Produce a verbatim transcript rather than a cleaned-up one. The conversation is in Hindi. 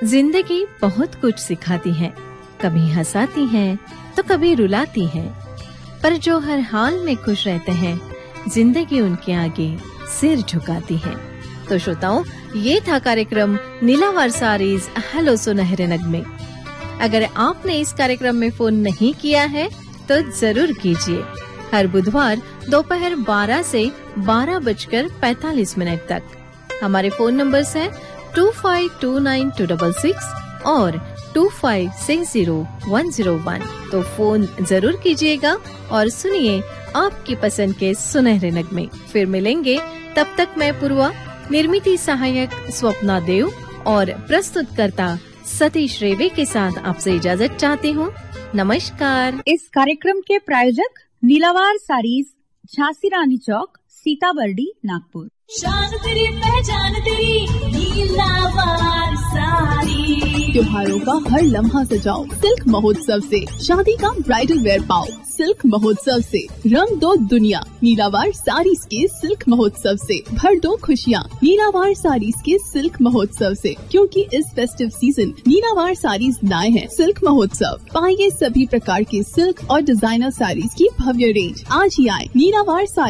जिंदगी बहुत कुछ सिखाती है, कभी हंसाती है तो कभी रुलाती है, पर जो हर हाल में खुश रहते हैं जिंदगी उनके आगे सिर झुकाती है। तो श्रोताओं, ये था कार्यक्रम नीलावार सारीज हेलो सुनहरे नगमे। अगर आपने इस कार्यक्रम में फोन नहीं किया है तो जरूर कीजिए। हर बुधवार दोपहर बारह से बारह बजकर पैतालीस मिनट तक। हमारे फोन नंबर्स हैं to five to nine to double six और to five six zero one zero one. तो फोन जरूर कीजिएगा और सुनिए आपकी पसंद के सुनहरे नगमे। फिर मिलेंगे, तब तक मैं पूर्वा, निर्मिती सहायक स्वप्ना देव और प्रस्तुतकर्ता सतीश रेवे के साथ आपसे इजाजत चाहती हूँ। नमस्कार। इस कार्यक्रम के प्रायोजक नीलावार सारीज, झांसी रानी चौक, सीताबर्डी, नागपुर। शान तेरी पहचान तेरी नीलावार साड़ी। त्योहारों का हर लम्हा सजाओ सिल्क महोत्सव से। शादी का ब्राइडल वेयर पाओ सिल्क महोत्सव से। रंग दो दुनिया नीलावार साड़ीज के सिल्क महोत्सव से। भर दो खुशियाँ नीलावार साड़ीज के सिल्क महोत्सव से, क्योंकि इस फेस्टिव सीजन नीलावार साड़ीज लाए हैं सिल्क महोत्सव। पाइए सभी प्रकार के सिल्क और डिजाइनर साड़ीज की भव्य रेंज। आज ही आए नीलावार साड़ी।